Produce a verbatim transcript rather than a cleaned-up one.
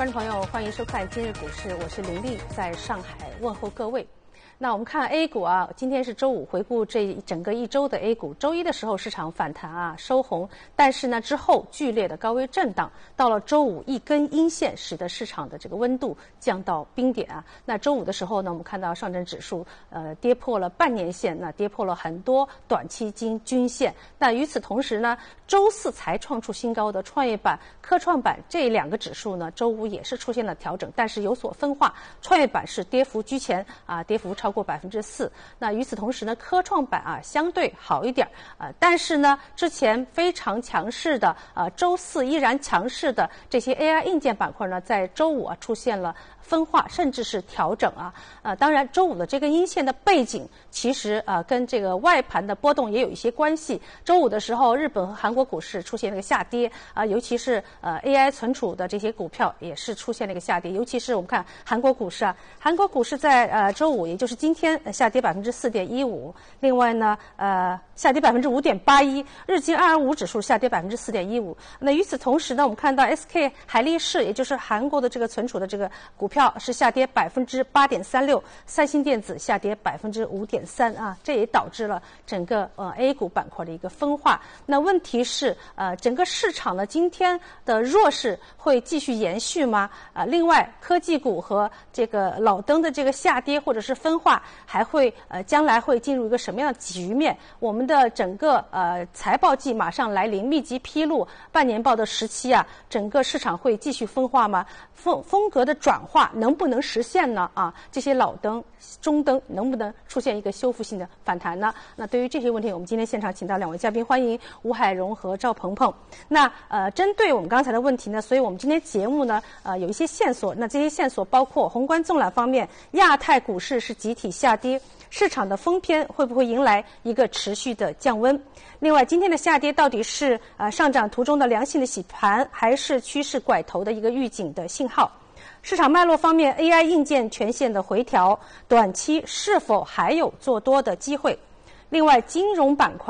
观众朋友，欢迎收看今日股市，我是林丽，在上海问候各位。那我们看 A 股啊，今天是周五，回顾这整个一周的 A 股。周一的时候市场反弹啊，收红，但是呢之后剧烈的高位震荡，到了周五一根阴线，使得市场的这个温度降到冰点啊。那周五的时候呢，我们看到上证指数呃跌破了半年线，那跌破了很多短期均均线。那与此同时呢，周四才创出新高的创业板、科创板这两个指数呢，周五也是出现了调整，但是有所分化。创业板是跌幅居前啊，跌幅超过百分之四。那与此同时呢，科创板啊相对好一点啊，但是呢，之前非常强势的啊，周四依然强势的这些 A I 硬件板块呢，在周五啊出现了分化，甚至是调整啊。呃，当然，周五的这个阴线的背景，其实啊、呃、跟这个外盘的波动也有一些关系。周五的时候，日本和韩国股市出现了一个下跌啊、呃，尤其是呃 A I 存储的这些股票也是出现了一个下跌，尤其是我们看韩国股市啊，韩国股市在呃周五，也就是今天、呃、下跌百分之四点一五，另外呢呃下跌百分之五点八一，日经二二五指数下跌百分之四点一五。那与此同时呢，我们看到 S K 海力士，也就是韩国的这个存储的这个股票是下跌百分之八点三六，三星电子下跌百分之五点三啊，这也导致了整个呃 A 股板块的一个分化。那问题是呃整个市场呢今天的弱势会继续延续吗？啊、呃，另外科技股和这个老登的这个下跌或者是分化，还会呃将来会进入一个什么样的局面？我们的整个呃财报季马上来临，密集披露半年报的时期啊，整个市场会继续分化吗？风风格的转化能不能实现呢？啊，这些老灯、中灯能不能出现一个修复性的反弹呢？那对于这些问题，我们今天现场请到两位嘉宾，欢迎吴海荣和赵鹏鹏。那呃，针对我们刚才的问题呢，所以我们今天节目呢，呃，有一些线索。那这些线索包括宏观纵览方面，亚太股市是集体下跌，市场的疯偏会不会迎来一个持续的降温？另外，今天的下跌到底是呃上涨途中的良性的洗盘，还是趋势拐头的一个预警的信号？市场脉络方面 ，A I 硬件全线的回调，短期是否还有做多的机会？另外，金融板块